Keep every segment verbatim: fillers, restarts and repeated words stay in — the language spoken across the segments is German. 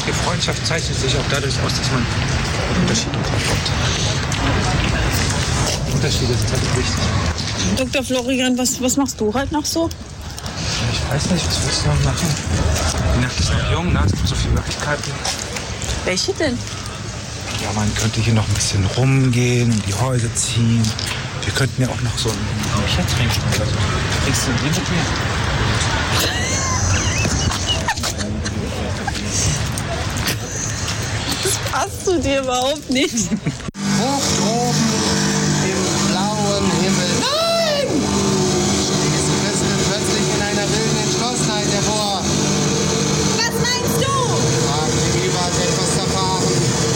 richtige Freundschaft zeichnet sich auch dadurch aus, dass man mit Unterschieden klarkommt. Unterschiede sind halt wichtig. Doktor Florian, was, was machst du heute noch so? Ich weiß nicht, was willst du noch machen? Die Nacht ist noch jung, ne? Es gibt so viele Möglichkeiten. Welche denn? Ja, man könnte hier noch ein bisschen rumgehen, um die Häuser ziehen. Wir könnten ja auch noch so ein Bier trinken oder so. Trinkst du ein Bier mit mir? Das passt zu dir überhaupt nicht. Hoch droben im blauen Himmel. Nein! Stieß Christel plötzlich in einer wilden Entschlossenheit hervor. Was meinst du? Haben Sie niemals etwas erfahren?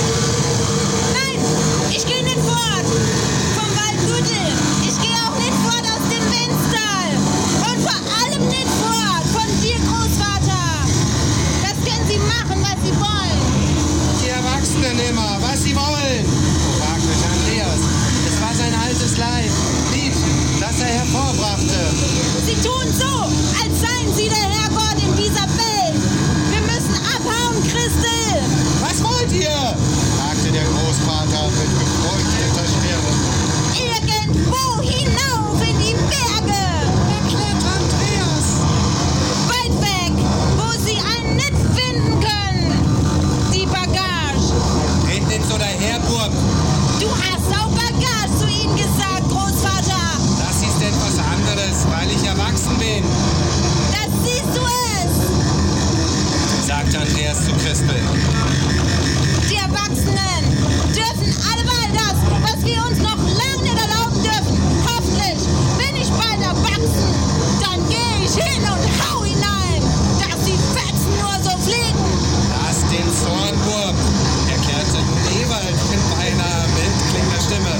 Nein, ich gehe nicht fort. Vom Waldgürtel. Ich gehe auch nicht fort aus dem Wenztal. Und vor allem nicht fort von dir, Großvater. Das können Sie machen, was Sie wollen. Die Erwachsenen immer, was sie wollen. So fragte Andreas. Es war sein altes Leib, Lied, das er hervorbrachte. Sie tun so, als seien Sie der Herrgott in dieser Welt. Wir müssen abhauen, Christel. Was wollt ihr? Fragte der Großvater mit befreundeter Stirn. Irgendwo hinauf in die Berge. Erklärt Andreas. Weit weg, wo Sie einen nicht finden können. Die Bagage. Red nicht so daher, Burm. Du hast auch Bagage zu ihnen gesagt, Großvater. Das ist etwas anderes, weil ich erwachsen bin, Das siehst du es. sagte Andreas zu Christel. Die Erwachsenen dürfen allemal das, was wir uns noch lange nicht erlauben dürfen. Hoffentlich bin ich bald erwachsen. Dann gehe ich hin und hau hinein, dass die Fetzen nur so fliegen. Lass den Zorn, Burm, erklärte Ewald mit beinahe mild klingender Stimme.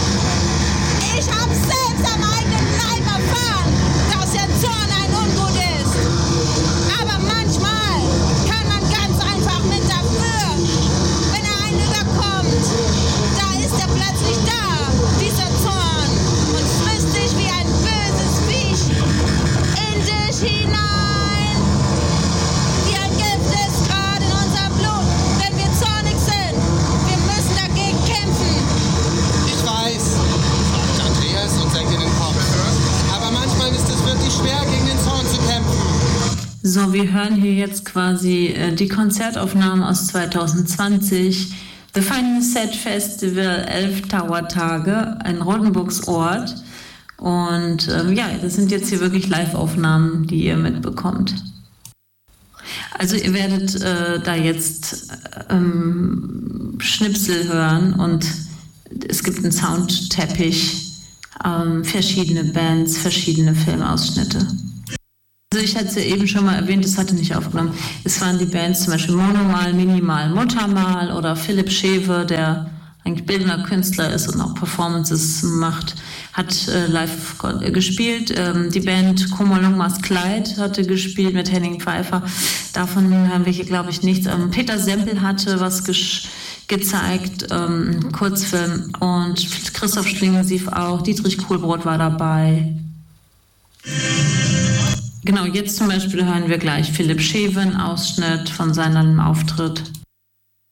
Ich hab selbst am eigenen Leib erfahren, dass der Zorn ein Ungut ist. Aber manchmal kann man ganz einfach nicht dafür. Wenn er einen überkommt, da ist er plötzlich da, dieser Zorn, und frisst dich wie ein böses Viech in dich hinein. Wie ein Gift ist gerade in unserem Blut, wenn wir zornig sind. Wir müssen dagegen kämpfen. Ich weiß, sagte Andreas und senkte den Kopf. Aber manchmal ist es wirklich schwer, gegen den Zorn zu kämpfen. So, wir hören hier jetzt quasi äh, die Konzertaufnahmen aus zwanzig zwanzig. The Final Set Festival, elf Tower-Tage, ein Rotenburgs Ort. Und ähm, ja, das sind jetzt hier wirklich Live-Aufnahmen, die ihr mitbekommt. Also ihr werdet äh, da jetzt ähm, Schnipsel hören und es gibt einen Soundteppich, ähm, verschiedene Bands, verschiedene Filmausschnitte. Also ich hatte es ja eben schon mal erwähnt, das hatte nicht aufgenommen. Es waren die Bands zum Beispiel Monomal, Minimal, Muttermal oder Philipp Schewe, der eigentlich bildender Künstler ist und auch Performances macht, hat äh, live äh, gespielt. Ähm, die Band Komolungmas Kleid hatte gespielt mit Henning Pfeiffer. Davon haben wir hier, glaube ich, nichts. Ähm, Peter Sempel hatte was gesch- gezeigt, ähm, Kurzfilm. Und Christoph Schlingensief auch. Dietrich Kuhlbrot war dabei. Genau, jetzt zum Beispiel hören wir gleich Philipp Schewe, einen Ausschnitt von seinem Auftritt.